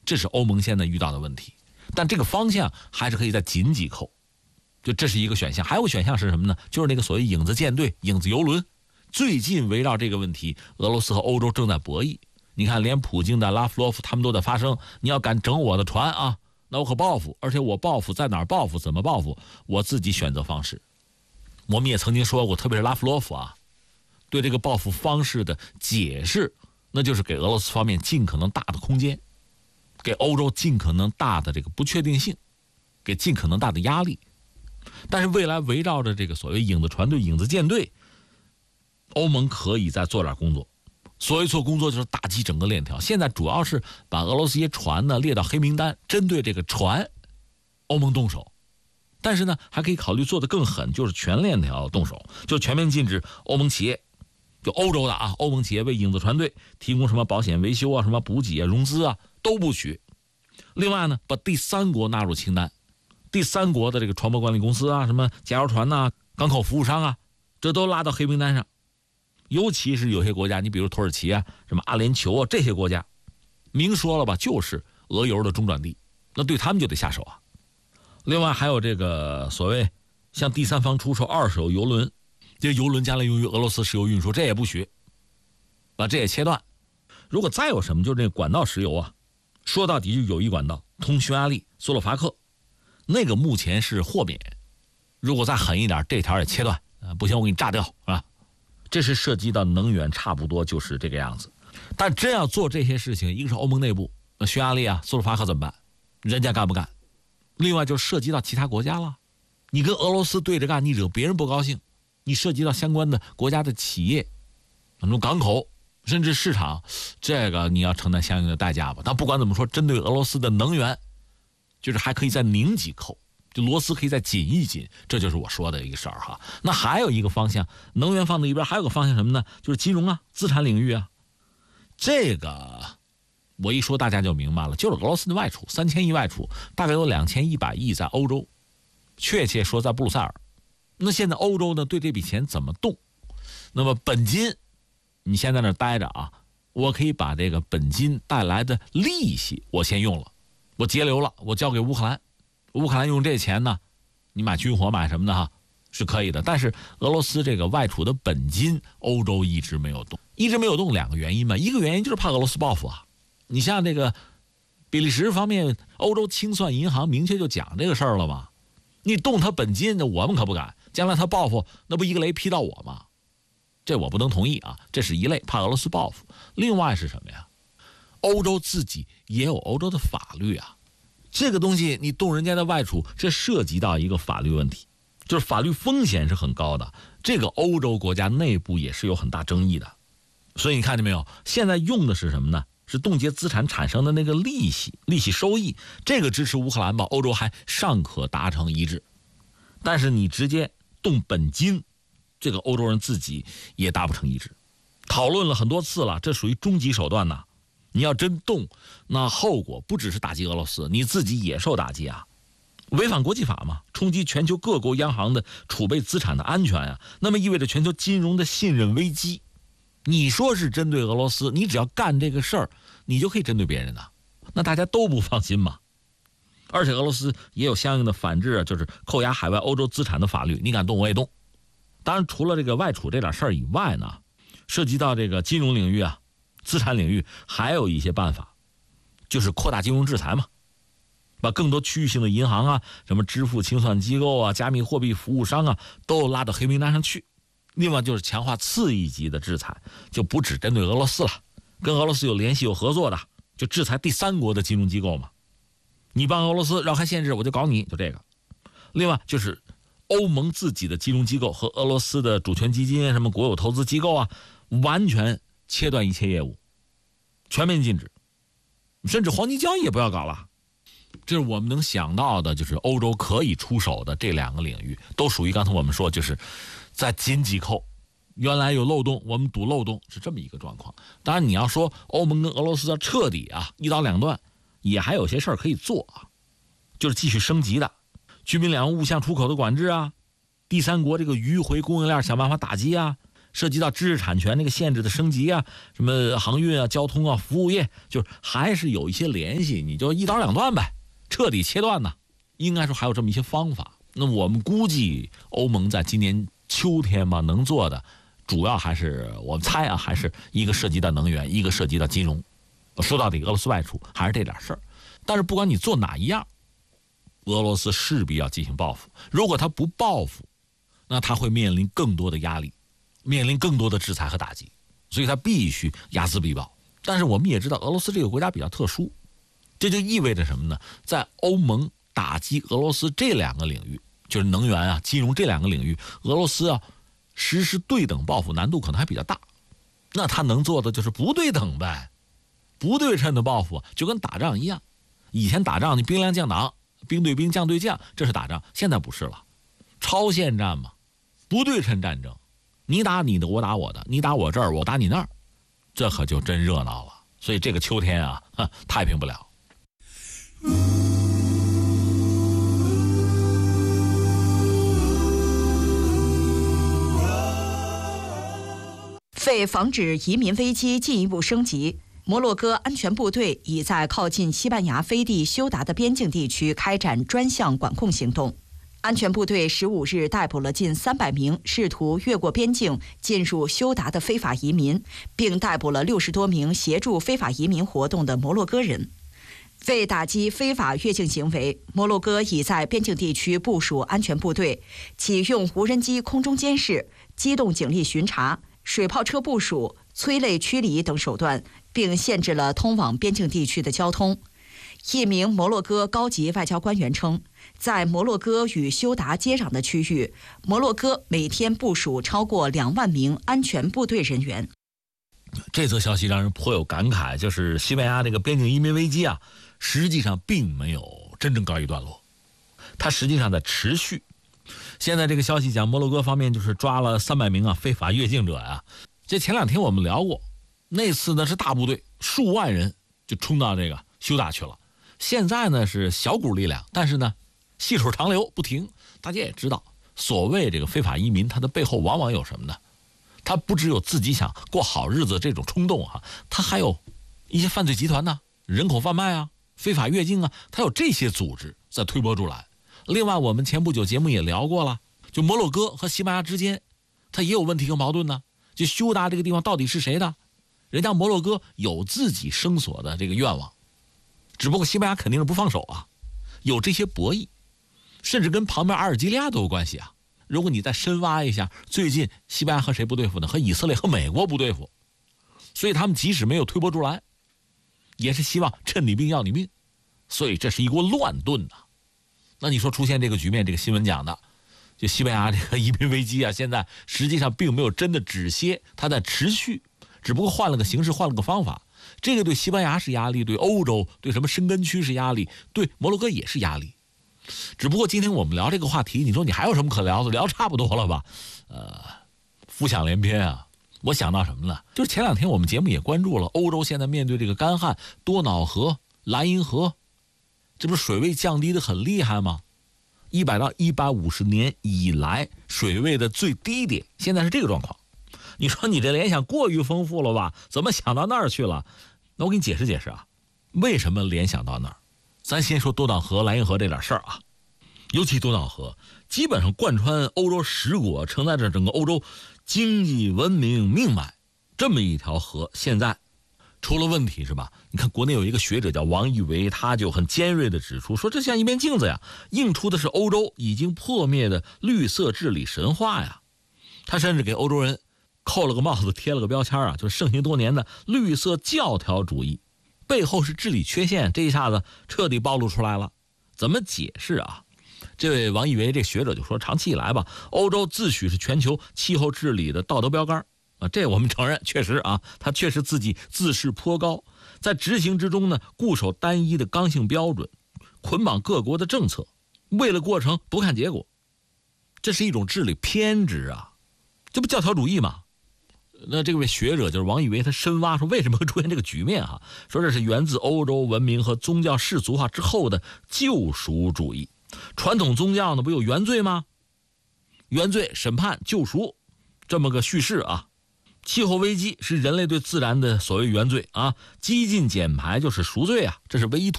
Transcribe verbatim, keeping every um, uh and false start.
这是欧盟现在遇到的问题。但这个方向还是可以再紧紧扣，就这是一个选项。还有个选项是什么呢？就是那个所谓影子舰队、影子游轮。最近围绕这个问题，俄罗斯和欧洲正在博弈。你看，连普京的拉夫罗夫他们都在发声，你要敢整我的船啊，那我可报复，而且我报复在哪儿报复，怎么报复，我自己选择方式。我们也曾经说过，特别是拉夫罗夫啊，对这个报复方式的解释，那就是给俄罗斯方面尽可能大的空间，给欧洲尽可能大的这个不确定性，给尽可能大的压力。但是未来围绕着这个所谓影子船队、影子舰队，欧盟可以再做点工作。所谓做工作就是打击整个链条，现在主要是把俄罗斯一些船呢列到黑名单，针对这个船欧盟动手。但是呢还可以考虑做得更狠，就是全链条动手，就全面禁止欧盟企业，就欧洲的啊，欧盟企业为影子船队提供什么保险维修啊、什么补给啊、融资啊都不许。另外呢，把第三国纳入清单，第三国的这个船舶管理公司啊、什么加油船呐、港口服务商啊，这都拉到黑名单上。尤其是有些国家，你比如土耳其啊、什么阿联酋啊，这些国家明说了吧，就是俄油的中转地，那对他们就得下手啊。另外还有这个所谓向第三方出售二手油轮，这油轮将来用于俄罗斯石油运输，这也不许，把这也切断。如果再有什么，就是这个管道石油啊，说到底就有一管道通匈牙利、斯洛伐克，那个目前是豁免，如果再狠一点，这条也切断啊，不行我给你炸掉啊。这是涉及到能源，差不多就是这个样子。但真要做这些事情，一个是欧盟内部，那匈牙利啊、斯洛伐克怎么办？人家干不干？另外就涉及到其他国家了，你跟俄罗斯对着干，你惹别人不高兴，你涉及到相关的国家的企业、那种港口，甚至市场，这个你要承担相应的代价吧。但不管怎么说，针对俄罗斯的能源，就是还可以再拧几扣。就螺丝可以再紧一紧，这就是我说的一个事儿哈。那还有一个方向，能源放在一边，还有个方向什么呢？就是金融啊、资产领域啊。这个我一说大家就明白了，就是俄罗斯的外储三千亿外储，大概有两千一百亿在欧洲，确切说在布鲁塞尔。那现在欧洲呢对这笔钱怎么动？那么本金，你先在那儿待着啊，我可以把这个本金带来的利息我先用了，我节流了，我交给乌克兰。乌克兰用这钱呢，你买军火买什么的哈，是可以的。但是俄罗斯这个外储的本金，欧洲一直没有动，一直没有动，两个原因嘛。一个原因就是怕俄罗斯报复啊。你像这个比利时方面，欧洲清算银行明确就讲这个事儿了嘛。你动他本金，我们可不敢。将来他报复，那不一个雷劈到我吗？这我不能同意啊。这是一类，怕俄罗斯报复。另外是什么呀？欧洲自己也有欧洲的法律啊。这个东西你动人家的外储，这涉及到一个法律问题，就是法律风险是很高的。这个欧洲国家内部也是有很大争议的。所以你看见没有，现在用的是什么呢？是冻结资产产生的那个利息、利息收益。这个支持乌克兰吧，欧洲还尚可达成一致。但是你直接动本金，这个欧洲人自己也达不成一致。讨论了很多次了，这属于终极手段呐。你要真动，那后果不只是打击俄罗斯，你自己也受打击啊！违反国际法嘛，冲击全球各国央行的储备资产的安全啊，那么意味着全球金融的信任危机。你说是针对俄罗斯，你只要干这个事儿，你就可以针对别人的，那大家都不放心嘛。而且俄罗斯也有相应的反制，就是扣押海外欧洲资产的法律，你敢动我也动。当然，除了这个外储这点事儿以外呢，涉及到这个金融领域啊、资产领域，还有一些办法，就是扩大金融制裁嘛，把更多区域性的银行啊、什么支付清算机构啊、加密货币服务商啊，都拉到黑名单上去。另外就是强化次一级的制裁，就不只针对俄罗斯了，跟俄罗斯有联系有合作的，就制裁第三国的金融机构嘛。你帮俄罗斯绕开限制，我就搞你，就这个。另外就是欧盟自己的金融机构和俄罗斯的主权基金、什么国有投资机构啊，完全切断一切业务，全面禁止，甚至黄金交易也不要搞了。这是我们能想到的，就是欧洲可以出手的这两个领域，都属于刚才我们说，就是在紧紧扣。原来有漏洞，我们堵漏洞，是这么一个状况。当然，你要说欧盟跟俄罗斯要彻底啊一刀两断，也还有些事儿可以做啊，就是继续升级的，居民两用物向出口的管制啊，第三国这个迂回供应链想办法打击啊， 涉及到知识产权那个限制的升级啊，什么航运啊、交通啊、服务业，就是还是有一些联系，你就一刀两断呗，彻底切断呢。应该说还有这么一些方法。那我们估计欧盟在今年秋天嘛能做的，主要还是我们猜啊，还是一个涉及到能源，一个涉及到金融。说到底，俄罗斯外出还是这点事儿。但是不管你做哪一样，俄罗斯势必要进行报复。如果他不报复，那他会面临更多的压力，面临更多的制裁和打击，所以他必须睚眦必报。但是我们也知道，俄罗斯这个国家比较特殊，这就意味着什么呢？在欧盟打击俄罗斯这两个领域，就是能源啊、金融这两个领域，俄罗斯啊实施对等报复难度可能还比较大。那他能做的就是不对等呗，不对称的报复，就跟打仗一样。以前打仗你兵粮将挡，兵对兵将对将，这是打仗，现在不是了，超限战嘛，不对称战争，你打你的，我打我的，你打我这儿，我打你那儿，这可就真热闹了。所以这个秋天啊，太平不了。 为防止移民危机进一步升级，摩洛哥安全部队已在靠近西班牙飞地休达的边境地区开展专项管控行动。安全部队十五日逮捕了近三百名试图越过边境进入休达的非法移民，并逮捕了六十多名协助非法移民活动的摩洛哥人。为打击非法越境行为，摩洛哥已在边境地区部署安全部队，启用无人机空中监视、机动警力巡查、水炮车部署、催泪驱离等手段，并限制了通往边境地区的交通。一名摩洛哥高级外交官员称，在摩洛哥与休达接壤的区域，摩洛哥每天部署超过两万名安全部队人员。 这则消息让人颇有感慨，就是西班牙这个边境移民危机啊，实际上并没有真正告一段落，它实际上在持续。现在这个消息讲，摩洛哥方面就是抓了三百名啊非法越境者呀。这前两天我们聊过，那次呢是大部队，数万人就冲到这个休达去了。现在呢是小股力量，但是呢细水长流不停。大家也知道，所谓这个非法移民，它的背后往往有什么呢？他不只有自己想过好日子这种冲动啊，他还有一些犯罪集团呢，人口贩卖啊、非法越境啊，他有这些组织在推波助澜。另外，我们前不久节目也聊过了，就摩洛哥和西班牙之间，它也有问题和矛盾呢。就休达这个地方到底是谁的？人家摩洛哥有自己声索的这个愿望，只不过西班牙肯定是不放手啊，有这些博弈，甚至跟旁边阿尔及利亚都有关系啊。如果你再深挖一下，最近西班牙和谁不对付呢？和以色列和美国不对付，所以他们即使没有推波助澜，也是希望趁你病要你命，所以这是一锅乱炖呐。那你说出现这个局面，这个新闻讲的，就西班牙这个移民危机啊，现在实际上并没有真的止歇，它在持续，只不过换了个形式，换了个方法。这个对西班牙是压力，对欧洲，对什么申根区是压力，对摩洛哥也是压力。只不过今天我们聊这个话题，你说你还有什么可聊的？聊差不多了吧？呃，浮想联翩啊！我想到什么了？就是前两天我们节目也关注了，欧洲现在面对这个干旱，多瑙河、莱茵河，这不是水位降低的很厉害吗？一百到一百五十年以来水位的最低点，现在是这个状况。你说你这联想过于丰富了吧？怎么想到那儿去了？那我给你解释解释啊，为什么联想到那儿？咱先说多瑙河、莱茵河这点事儿啊，尤其多瑙河，基本上贯穿欧洲十国，承载着整个欧洲经济文明命脉，这么一条河，现在出了问题是吧？你看国内有一个学者叫王义维，他就很尖锐地指出，说这像一面镜子呀，映出的是欧洲已经破灭的绿色治理神话呀。他甚至给欧洲人扣了个帽子，贴了个标签啊，就是盛行多年的绿色教条主义，背后是治理缺陷，这一下子彻底暴露出来了。怎么解释啊？这位王义维这学者就说，长期以来吧，欧洲自诩是全球气候治理的道德标杆啊，这我们承认，确实啊，他确实自己自视颇高，在执行之中呢，固守单一的刚性标准，捆绑各国的政策，为了过程不看结果，这是一种治理偏执啊，这不教条主义吗？那这位学者就是王义维，他深挖说为什么会出现这个局面哈、啊？说这是源自欧洲文明和宗教世俗化之后的救赎主义。传统宗教呢不有原罪吗？原罪、审判、救赎， 这么个叙事啊。气候危机是人类对自然的所谓原罪啊，激进减排就是赎罪啊，这是唯一